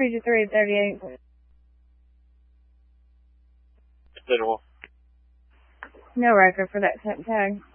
Fuji 338. Visual. No record for that tag.